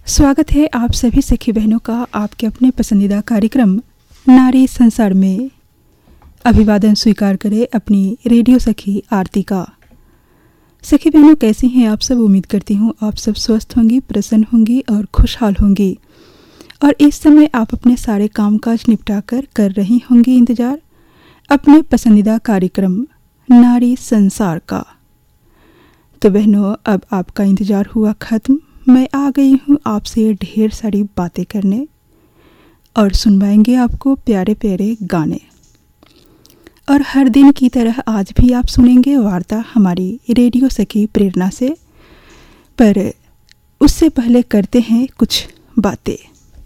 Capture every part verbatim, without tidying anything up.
स्वागत है आप सभी सखी बहनों का आपके अपने पसंदीदा कार्यक्रम नारी संसार में। अभिवादन स्वीकार करें अपनी रेडियो सखी आरती का। सखी बहनों, कैसी हैं आप सब? उम्मीद करती हूँ आप सब स्वस्थ होंगी, प्रसन्न होंगी और खुशहाल होंगी। और इस समय आप अपने सारे कामकाज निपटा कर कर रही होंगी इंतज़ार अपने पसंदीदा कार्यक्रम नारी संसार का। तो बहनों, अब आपका इंतज़ार हुआ ख़त्म। मैं आ गई हूँ आपसे ढेर सारी बातें करने और सुनवाएंगे आपको प्यारे प्यारे गाने। और हर दिन की तरह आज भी आप सुनेंगे वार्ता हमारी रेडियो सखी प्रेरणा से। पर उससे पहले करते हैं कुछ बातें।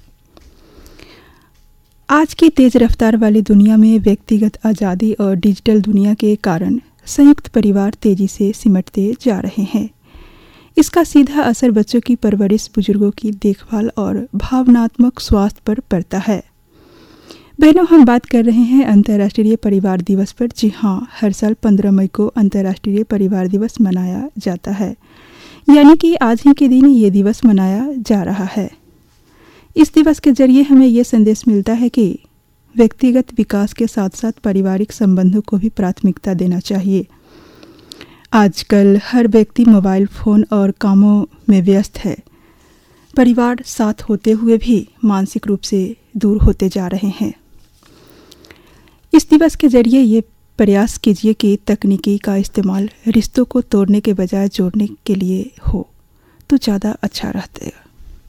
आज की तेज़ रफ्तार वाली दुनिया में व्यक्तिगत आज़ादी और डिजिटल दुनिया के कारण संयुक्त परिवार तेज़ी से सिमटते जा रहे हैं। इसका सीधा असर बच्चों की परवरिश, बुजुर्गों की देखभाल और भावनात्मक स्वास्थ्य पर पड़ता है। बहनों, हम बात कर रहे हैं अंतर्राष्ट्रीय परिवार दिवस पर। जी हाँ, हर साल पंद्रह मई को अंतर्राष्ट्रीय परिवार दिवस मनाया जाता है, यानी कि आज ही के दिन ये दिवस मनाया जा रहा है। इस दिवस के जरिए हमें ये संदेश मिलता है कि व्यक्तिगत विकास के साथ साथ पारिवारिक संबंधों को भी प्राथमिकता देना चाहिए। आजकल हर व्यक्ति मोबाइल फ़ोन और कामों में व्यस्त है। परिवार साथ होते हुए भी मानसिक रूप से दूर होते जा रहे हैं। इस दिवस के जरिए ये प्रयास कीजिए कि तकनीकी का इस्तेमाल रिश्तों को तोड़ने के बजाय जोड़ने के लिए हो तो ज़्यादा अच्छा रहता है।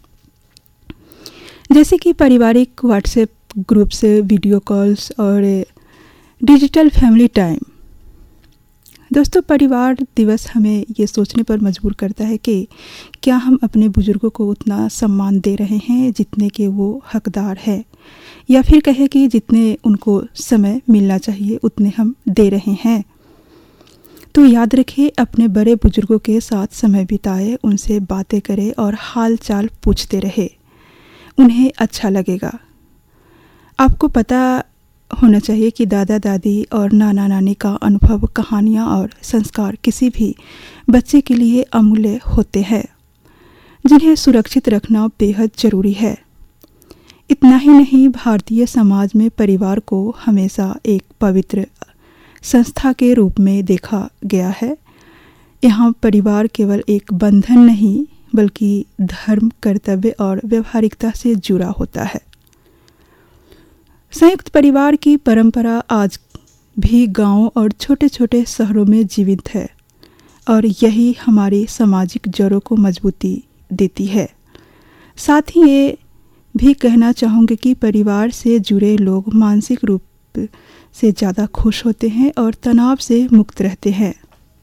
जैसे कि पारिवारिक व्हाट्सएप ग्रुप से वीडियो कॉल्स और डिजिटल फैमिली टाइम। दोस्तों, परिवार दिवस हमें ये सोचने पर मजबूर करता है कि क्या हम अपने बुजुर्गों को उतना सम्मान दे रहे हैं जितने के वो हकदार है, या फिर कहे कि जितने उनको समय मिलना चाहिए उतने हम दे रहे हैं। तो याद रखिए, अपने बड़े बुजुर्गों के साथ समय बिताए, उनसे बातें करें और हाल चाल पूछते रहे। उन्हें अच्छा लगेगा। आपको पता होना चाहिए कि दादा दादी और नाना नानी का अनुभव, कहानियाँ और संस्कार किसी भी बच्चे के लिए अमूल्य होते हैं, जिन्हें सुरक्षित रखना बेहद ज़रूरी है। इतना ही नहीं, भारतीय समाज में परिवार को हमेशा एक पवित्र संस्था के रूप में देखा गया है। यहाँ परिवार केवल एक बंधन नहीं बल्कि धर्म, कर्तव्य और व्यवहारिकता से जुड़ा होता है। संयुक्त परिवार की परंपरा आज भी गांवों और छोटे छोटे शहरों में जीवित है और यही हमारी सामाजिक जड़ों को मजबूती देती है। साथ ही ये भी कहना चाहूँगी कि परिवार से जुड़े लोग मानसिक रूप से ज़्यादा खुश होते हैं और तनाव से मुक्त रहते हैं,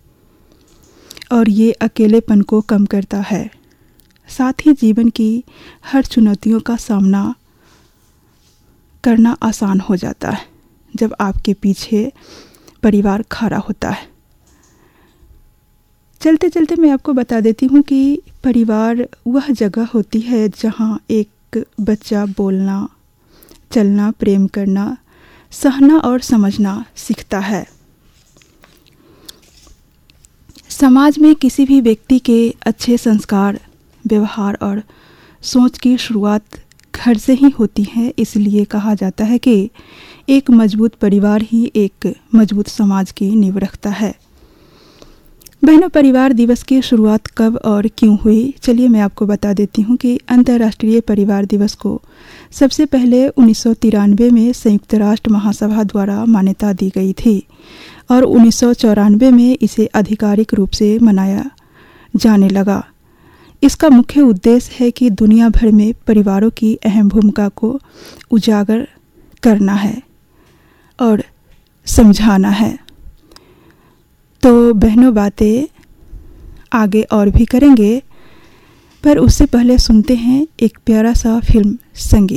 और ये अकेलेपन को कम करता है। साथ ही जीवन की हर चुनौतियों का सामना करना आसान हो जाता है जब आपके पीछे परिवार खड़ा होता है। चलते चलते मैं आपको बता देती हूँ कि परिवार वह जगह होती है जहाँ एक बच्चा बोलना, चलना, प्रेम करना, सहना और समझना सीखता है। समाज में किसी भी व्यक्ति के अच्छे संस्कार, व्यवहार और सोच की शुरुआत घर से ही होती है। इसलिए कहा जाता है कि एक मजबूत परिवार ही एक मजबूत समाज की नींव रखता है। बहनों, परिवार दिवस की शुरुआत कब और क्यों हुई, चलिए मैं आपको बता देती हूँ कि अंतर्राष्ट्रीय परिवार दिवस को सबसे पहले उन्नीस सौ तिरानवे में संयुक्त राष्ट्र महासभा द्वारा मान्यता दी गई थी और उन्नीस सौ चौरानवे में इसे आधिकारिक रूप से मनाया जाने लगा। इसका मुख्य उद्देश्य है कि दुनिया भर में परिवारों की अहम भूमिका को उजागर करना है और समझाना है। तो बहनों, बातें आगे और भी करेंगे, पर उससे पहले सुनते हैं एक प्यारा सा फिल्म संगीत।